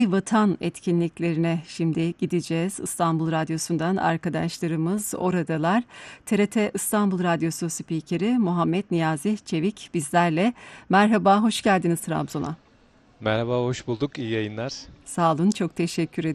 Vatan etkinliklerine şimdi gideceğiz. İstanbul Radyosu'ndan arkadaşlarımız oradalar. TRT İstanbul Radyosu spikeri Muhammed Niyazi Çevik bizlerle. Merhaba, hoş geldiniz Trabzon'a. Merhaba, hoş bulduk. İyi yayınlar. Sağ olun, çok teşekkür ederim.